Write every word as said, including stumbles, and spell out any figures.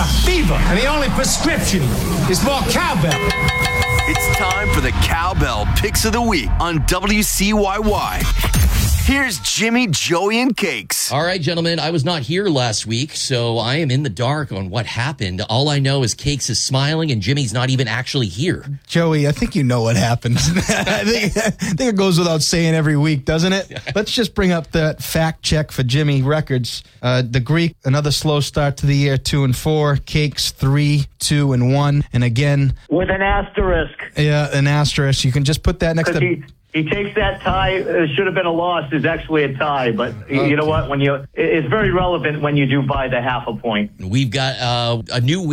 got fever, and the only prescription is more cowbell. It's time for the Cowbell Picks of the Week on W C Y Y. Here's Jimmy, Joey, and Cakes. All right, gentlemen, I was not here last week, so I am in the dark on what happened. All I know is Cakes is smiling and Jimmy's not even actually here. Joey, I think you know what happened. I, think, I think it goes without saying every week, doesn't it? Let's just bring up that fact check for Jimmy Records. Uh, the Greek, another slow start to the year, two and four. Cakes, three, two, and one. And again, with an asterisk. Yeah, an asterisk. You can just put that next to... He, he takes that tie. It should have been a loss. Is actually a tie. But okay. You know what? When you, it's very relevant when you do buy the half a point. We've got uh, a new